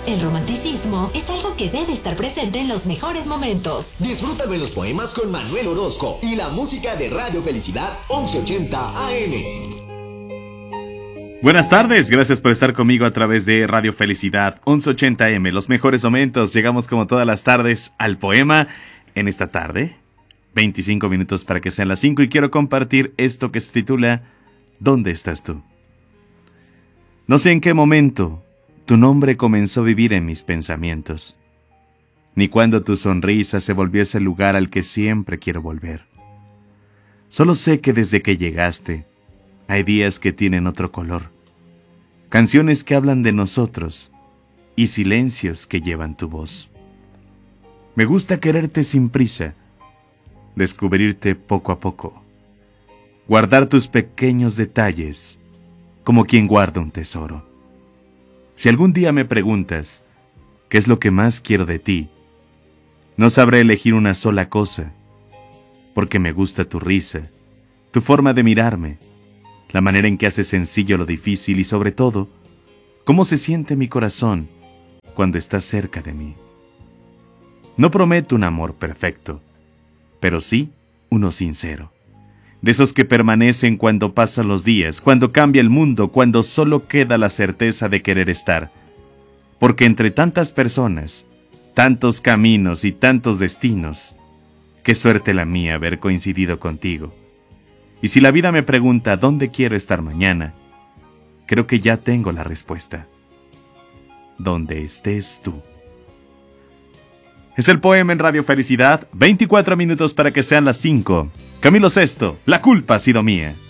El romanticismo es algo que debe estar presente en los mejores momentos. Disfruta de los poemas con Manuel Orozco y la música de Radio Felicidad 1180 AM. Buenas tardes, gracias por estar conmigo a través de Radio Felicidad 1180 AM. Los mejores momentos, llegamos como todas las tardes al poema. En esta tarde, 25 minutos para que sean las 5 y quiero compartir esto que se titula ¿Dónde estás tú? No sé en qué momento tu nombre comenzó a vivir en mis pensamientos, ni cuándo tu sonrisa se volvió ese lugar al que siempre quiero volver. Solo sé que desde que llegaste, hay días que tienen otro color, canciones que hablan de nosotros y silencios que llevan tu voz. Me gusta quererte sin prisa, descubrirte poco a poco, guardar tus pequeños detalles como quien guarda un tesoro. Si algún día me preguntas qué es lo que más quiero de ti, no sabré elegir una sola cosa, porque me gusta tu risa, tu forma de mirarme, la manera en que haces sencillo lo difícil y sobre todo, cómo se siente mi corazón cuando estás cerca de mí. No prometo un amor perfecto, pero sí uno sincero. De esos que permanecen cuando pasan los días, cuando cambia el mundo, cuando solo queda la certeza de querer estar. Porque entre tantas personas, tantos caminos y tantos destinos, qué suerte la mía haber coincidido contigo. Y si la vida me pregunta dónde quiero estar mañana, creo que ya tengo la respuesta. Donde estés tú. Es el poema en Radio Felicidad, 24 minutos para que sean las 5. Camilo VI, la culpa ha sido mía.